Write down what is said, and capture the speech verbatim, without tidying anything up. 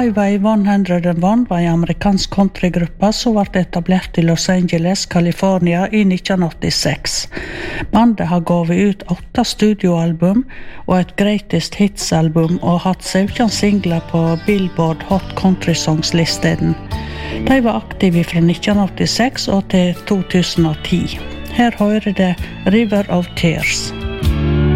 Highway one oh one var en amerikansk countrygruppa som ble etablert i Los Angeles, California i nitten åttiseks. Bandet har gått ut åtte studioalbum og et Greatest Hits-album og hatt sytten singler på Billboard Hot Country Songs-listen. De var aktive fra nitten åttiseks og til to tusen og ti. Her hører det River of Tears.